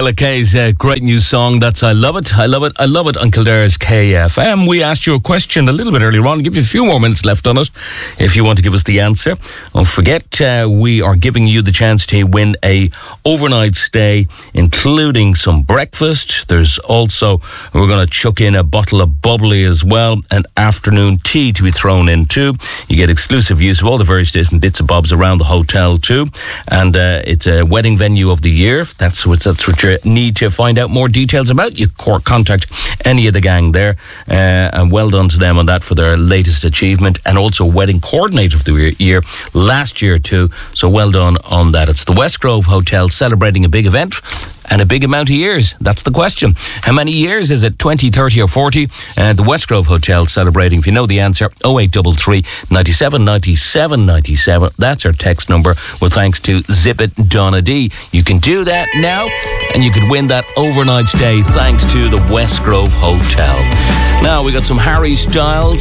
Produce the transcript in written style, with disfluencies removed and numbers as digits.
Ella K's great new song. That's I Love It. I Love It. I Love It on Kildare's KFM. We asked you a question a little bit earlier on. I'll give you a few more minutes left on it if you want to give us the answer. Don't forget, we are giving you the chance to win a overnight stay, including some breakfast. There's also, we're going to chuck in a bottle of bubbly as well, and afternoon tea to be thrown in too. You get exclusive use of all the various different bits and bobs around the hotel too. And it's a wedding venue of the year. If that's what you need to find out more details about, you contact any of the gang there. And well done to them on that for their latest achievement, and also wedding coordinator of the year last year too. So well done on that. It's the West Grove Hotel celebrating a big event and a big amount of years. That's the question. How many years is it? 20, 30 or 40? The West Grove Hotel celebrating. If you know the answer, 0833 97 97 97. That's our text number. Well, thanks to Zip It Donna D. You can do that now, and you could win that overnight stay thanks to the West Grove Hotel. Now we got some Harry Styles.